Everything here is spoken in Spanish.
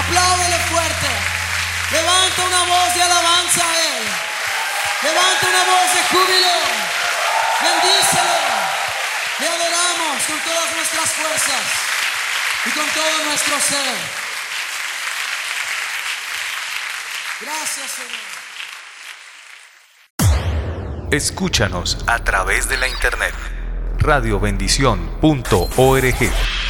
Apláudele fuerte. Levanta una voz de alabanza a Él. Levanta una voz de júbilo. Bendícelo. Le adoramos con todas nuestras fuerzas y con todo nuestro ser. Gracias, Señor. Escúchanos a través de la internet. radiobendición.org